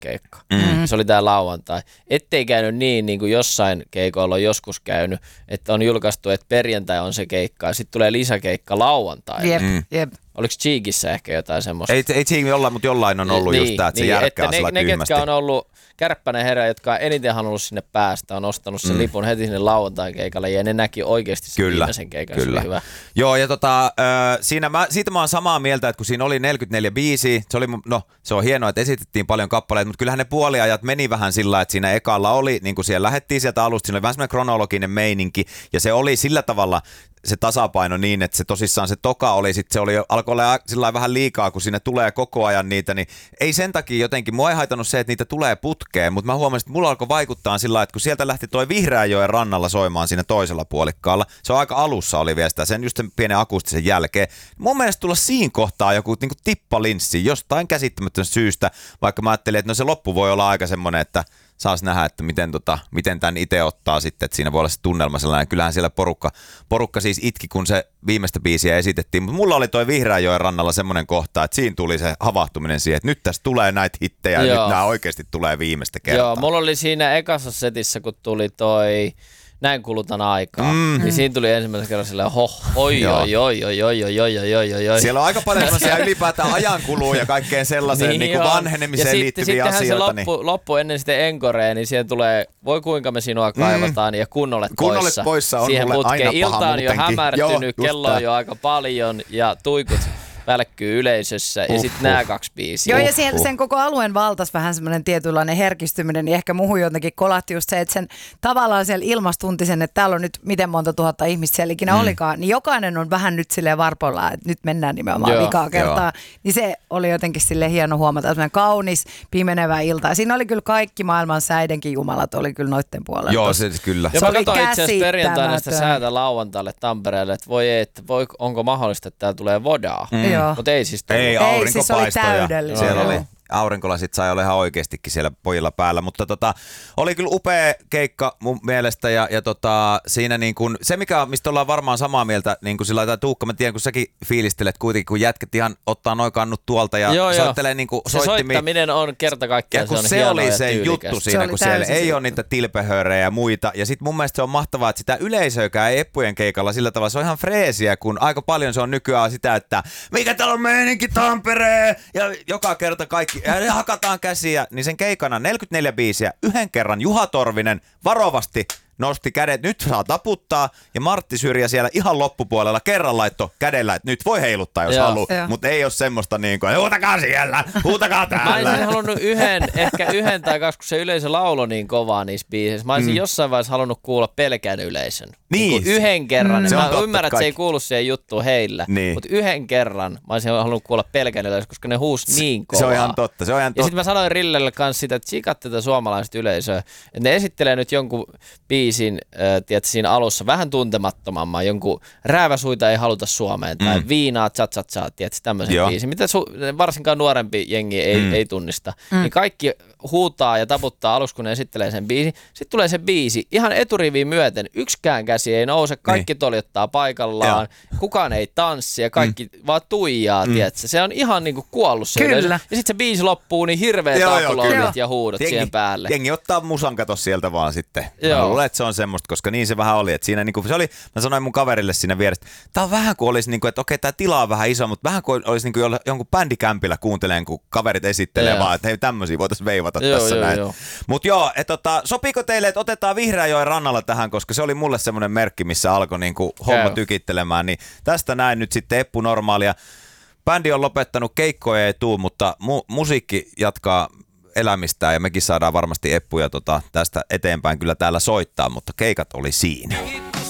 keikka. Se oli tää lauantai. Ettei käynyt niin kuin jossain keikoilla on joskus käynyt, että on julkaistu, että perjantai on se keikka ja sitten tulee lisäkeikka lauantaille. Jep. Oliko Cheekissä ehkä jotain semmoista? Ei Cheekin jollain, mutta jollain on ollut just tää, että se järkkää että sillä ne, tyhmästi. ketkä on ollut Kärppänen herra, jotka on eniten halunnut sinne päästä, on ostanut sen lipun heti sinne lauantain keikalle ja ne näki oikeasti sen viimeisen keikan. Kyllä. Hyvä. Joo, ja siitä mä oon samaa mieltä, että kun siinä oli 44 biisiä, se on hienoa, että esitettiin paljon kappaleita, mutta kyllähän ne puoliajat meni vähän sillä, että siinä ekalla oli, niin kuin siellä lähdettiin sieltä alusta, siinä oli vähän semmoinen kronologinen meininki, ja se oli sillä tavalla se tasapaino niin, että se tosissaan se toka oli, sit se alkoi olla sillä vähän liikaa, kun siinä tulee koko ajan niitä, niin ei sen takia jotenkin, mua ei haitannut se, että niitä tulee putkeen, mutta mä huomasin, että mulla alkoi vaikuttaa sillä lailla, että kun sieltä lähti toi Vihreänjoen rannalla soimaan siinä toisella puolikkaalla, se on aika alussa oli vielä sitä, sen just sen pienen akustisen jälkeen, mun mielestä tulla siinä kohtaa joku niin kuin tippalinssi jostain käsittämättömästä syystä, vaikka mä ajattelin, että no se loppu voi olla aika semmoinen, että saas nähdä, että miten tämän itse ottaa sitten, että siinä voi olla se tunnelma sellainen. Kyllähän siellä porukka siis itki, kun se viimeistä biisiä esitettiin, mutta mulla oli toi Vihreänjoen rannalla semmoinen kohta, että siinä tuli se havahtuminen siihen, että nyt tässä tulee näitä hittejä ja nyt nämä oikeasti tulee viimeistä kertaa. Joo, mulla oli siinä ekassa setissä, kun tuli toi Näin kulutan aikaa. Niin siinä tuli ensimmäisen kerran silleen oi. Siellä on aika paljon sellaisia ylipäätään ajankulua ja kaikkeen sellaiseen niin kuin vanhenemiseen liittyviä asioita. Se loppu ennen sitten enkoreen, niin siihen tulee voi kuinka me sinua kaivataan ja kun olet poissa on siihen mulle aina ilta paha on jo hämärtynyt, kello on jo aika paljon ja tuikut välkkyy yleisössä ja sitten nämä kaksi biisiä. Joo, ja sen koko alueen valtas vähän semmoinen tietynlainen herkistyminen, niin ehkä muuhun jotenkin kolahti just se, että sen tavallaan siellä ilmastunti sen, että täällä on nyt miten monta tuhatta ihmistä siellä ikinä olikaan, niin jokainen on vähän nyt silleen varpoillaan, että nyt mennään nimenomaan vikaa kertaa. Niin se oli jotenkin silleen hieno huomata, semmoinen kaunis, pimenevä ilta. Ja siinä oli kyllä kaikki maailman säidenkin jumalat, oli kyllä noitten puolella. Joo, se kyllä. Ja mä katsoin itse asiassa perjantaina sitä säätä lauantaille Tampereelle, että onko mahdollista, että täällä tulee vodaa. Mutta ei siis tullut. Ei, aurinko siis paistoi ja siellä oli aurinkolasit sai olla ihan oikeastikin siellä pojilla päällä, mutta oli kyllä upea keikka mun mielestä ja siinä niin kuin, se mistä ollaan varmaan samaa mieltä, niin kuin sillä lailla Tuukka, mä tiedän kun säkin fiilistelet kuitenkin, kun jätket ihan ottaa noin kannut tuolta ja soittelee niin kuin soittimia. Se soittaminen on kerta kaikkiaan, ja kun se oli se tyylikäs. juttu siinä, kun siellä ei ole niitä tilpehörejä ja muita ja sit mun mielestä se on mahtavaa, että sitä yleisöäkään ei Eppujen keikalla sillä tavalla, se on ihan freesiä, kun aika paljon se on nykyään sitä, että mikä täällä on meininki Tampereen ja joka kerta kaikki ja hakataan käsiä, niin sen keikana 44 biisiä, yhden kerran Juha Torvinen varovasti nosti kädet, nyt saa taputtaa, ja Martti Syrjä siellä ihan loppupuolella kerran laittoi kädellä, että nyt voi heiluttaa, jos haluaa, mutta ei ole semmoista niin kuin, huutakaa siellä, huutakaa täällä. Mä olisin halunnut ehkä yhden tai kaksi, kun se yleisö lauloi niin kovaa niissä biisissä. Mä olisin jossain vaiheessa halunnut kuulla pelkän yleisön. Niin yhden kerran. Mä ymmärrän, että se ei kuulu siihen juttuun heillä, mutta yhden kerran mä olisin halunnut kuulla pelkän yleisön, koska ne huusi niin kovaa. Se on ihan totta. Ja sitten mä sanoin Rillelle kanssa sitä, että tsikat tätä suomalaista yleisöä, että ne esittelee nyt jonkun biisin, siinä alussa vähän tuntemattomamman, jonkun rääväsuita ei haluta Suomeen, tai viinaa, tsa, tämmöisen biisin, mitä varsinkaan nuorempi jengi ei tunnista. Niin kaikki huutaa ja taputtaa alussa, kun ne esittelee sen biisin. Sitten tulee se biisi, ihan eturiviin myöten, yksikään käsi ei nouse, kaikki toljottaa paikallaan, kukaan ei tanssi ja kaikki vaan tuijaa, tiedätkö? Se on ihan niinku kuollut se yleisö. Ja sitten se biisi loppuu, niin hirveät aplodit ja huudot siihen päälle. Jengi ottaa musan katos sieltä vaan sitten. Mä luulen, että se on semmoista, koska niin se vähän oli. Että siinä niinku, se oli, mä sanoin mun kaverille siinä vieressä, tää on vähän kuin olisi, niinku, että okei, tää tila on vähän iso, mutta vähän kuin olisi niinku jonkun bändikämpillä kuuntelen, kun kaverit esittelee vaan, että hei tämmöisiä voitaisiin veivata tässä näin. Mutta sopiiko teille, että otetaan Vihreänjoen rannalla tähän, koska se oli mulle semmoinen merkki, missä alkoi niinku homma tykittelemään, niin tästä näin nyt sitten Eppu Normaalia. Bändi on lopettanut, keikkoja ei tuu, mutta musiikki jatkaa elämistään ja mekin saadaan varmasti Eppuja tästä eteenpäin kyllä täällä soittaa, mutta keikat oli siinä.